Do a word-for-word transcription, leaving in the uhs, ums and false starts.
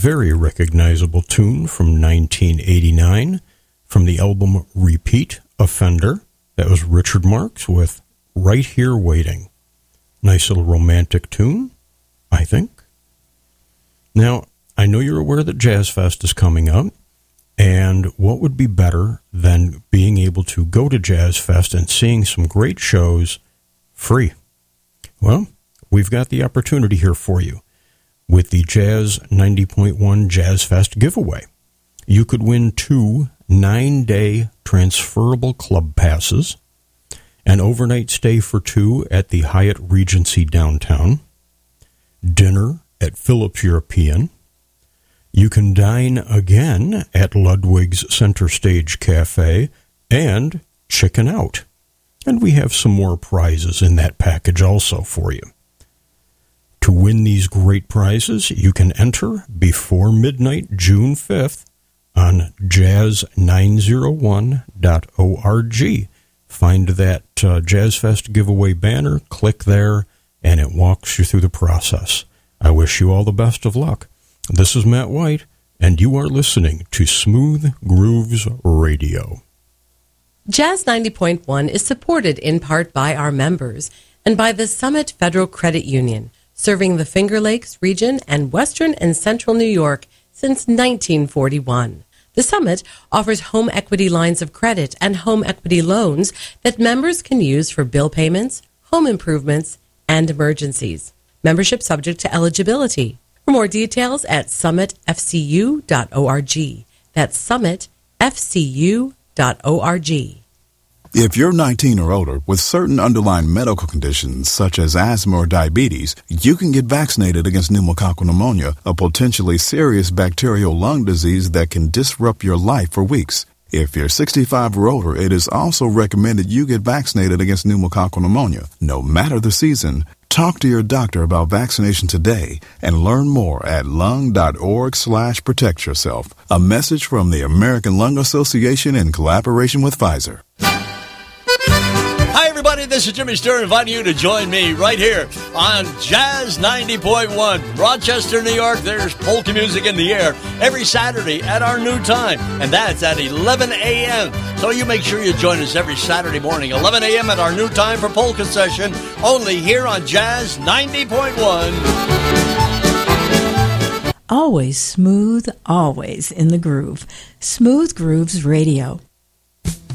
very recognizable tune from nineteen eighty-nine from the album Repeat Offender. That was Richard Marx with Right Here Waiting. Nice little romantic tune, I think. Now, I know you're aware that Jazz Fest is coming up, and what would be better than being able to go to Jazz Fest and seeing some great shows free? Well, we've got the opportunity here for you with the Jazz ninety point one Jazz Fest giveaway. You could win two nine-day transferable club passes, an overnight stay for two at the Hyatt Regency downtown, dinner at Phillips European. You can dine again at Ludwig's Center Stage Cafe and chicken out. And we have some more prizes in that package also for you. To win these great prizes, you can enter before midnight, June fifth, on jazz nine oh one dot org. Find that uh, Jazz Fest giveaway banner, click there, and it walks you through the process. I wish you all the best of luck. This is Matt White, and you are listening to Smooth Grooves Radio. Jazz ninety point one is supported in part by our members and by the Summit Federal Credit Union, serving the Finger Lakes region and western and central New York since nineteen forty-one. The Summit offers home equity lines of credit and home equity loans that members can use for bill payments, home improvements, and emergencies. Membership subject to eligibility. For more details at summit f c u dot org. That's summit f c u dot org. If you're nineteen or older with certain underlying medical conditions such as asthma or diabetes, you can get vaccinated against pneumococcal pneumonia, a potentially serious bacterial lung disease that can disrupt your life for weeks. If you're sixty-five or older, it is also recommended you get vaccinated against pneumococcal pneumonia. No matter the season, talk to your doctor about vaccination today and learn more at lung.org slash protect yourself. A message from the American Lung Association in collaboration with Pfizer. Hi, everybody. This is Jimmy Stewart inviting you to join me right here on Jazz ninety point one. Rochester, New York, there's polka music in the air every Saturday at our new time, and that's at eleven a.m. So you make sure you join us every Saturday morning, eleven a.m. at our new time for polka session, only here on Jazz ninety point one. Always smooth, always in the groove. Smooth Grooves Radio.